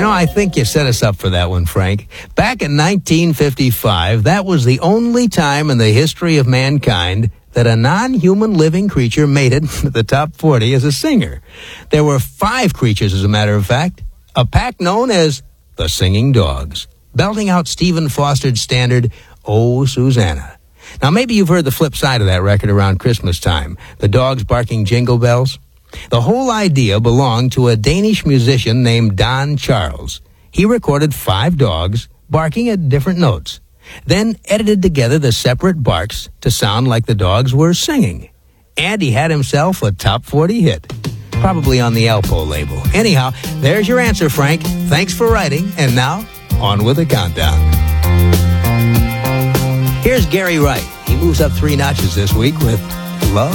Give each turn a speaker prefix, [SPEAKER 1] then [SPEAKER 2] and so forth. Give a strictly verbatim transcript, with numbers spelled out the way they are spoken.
[SPEAKER 1] know, I think you set us up for that one, Frank. Back in nineteen fifty-five, that was the only time in the history of mankind that a non-human living creature made it to the top forty as a singer. There were five creatures, as a matter of fact, a pack known as the Singing Dogs, belting out Stephen Foster's standard, Oh, Susanna. Now, maybe you've heard the flip side of that record around Christmas time, the dogs barking jingle bells. The whole idea belonged to a Danish musician named Don Charles. He recorded five dogs barking at different notes, then edited together the separate barks to sound like the dogs were singing. And he had himself a top forty hit, probably on the Alpo label. Anyhow, there's your answer, Frank. Thanks for writing, and now, on with the countdown. Here's Gary Wright. He moves up three notches this week with Love.